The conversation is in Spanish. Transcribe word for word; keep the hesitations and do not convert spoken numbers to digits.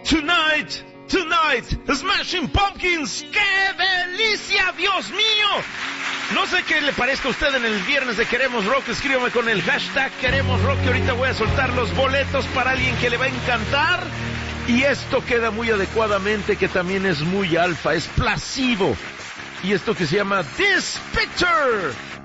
Tonight, tonight, Smashing Pumpkins. ¡Qué delicia, Dios mío! No sé qué le parezca a usted en el viernes de Queremos Rock. Escríbame con el hashtag Queremos Rock, que ahorita voy a soltar los boletos para alguien que le va a encantar. Y esto queda muy adecuadamente, que también es muy alfa, es Placebo. Y esto que se llama This Picture.